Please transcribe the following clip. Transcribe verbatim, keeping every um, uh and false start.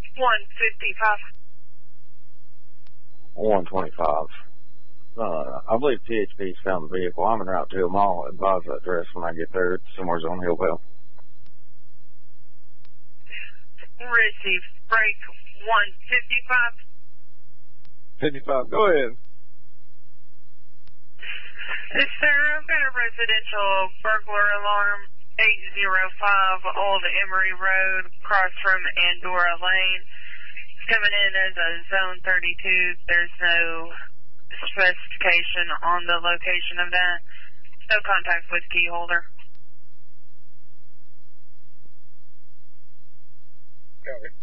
one fifty-five. one twenty-five. Uh, I believe P H P's found the vehicle. I'm en route to them. I'll advise the address when I get there. It's somewhere on Hillville. Receive. Break one fifty-five. fifty-five. Go ahead. Yes, sir. I've got a residential burglar alarm. eight oh five Old Emory Road, across from Andorra Lane. It's coming in as a zone thirty-two. There's no specification on the location of that. No contact with key holder. Got it.